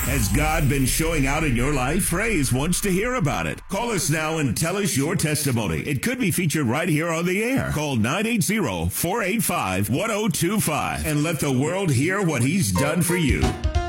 Has God been showing out in your life? Praise wants to hear about it. Call us now and tell us your testimony. It could be featured right here on the air. Call 980-485-1025 and let the world hear what He's done for you.